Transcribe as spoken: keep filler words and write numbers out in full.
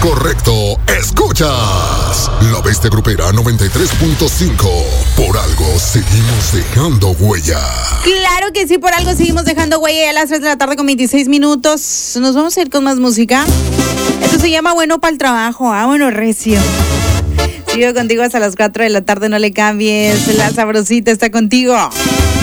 correcto. Escuchas La Bestia Grupera noventa y tres punto cinco. Por algo seguimos dejando huella. Claro que sí, por algo seguimos dejando huella a las tres de la tarde con veintiséis minutos. Nos vamos a ir con más música. Esto se llama Bueno para el Trabajo. Ah, bueno, recio. Sigo contigo hasta las cuatro de la tarde, no le cambies. La sabrosita está contigo.